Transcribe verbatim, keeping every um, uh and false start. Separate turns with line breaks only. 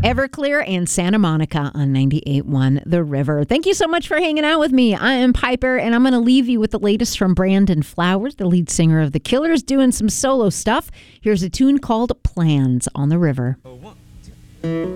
Everclear and Santa Monica on ninety-eight point one The River. Thank you so much for hanging out with me. I am Piper, and I'm going to leave you with the latest from Brandon Flowers, the lead singer of The Killers, doing some solo stuff. Here's a tune called Plans on the River.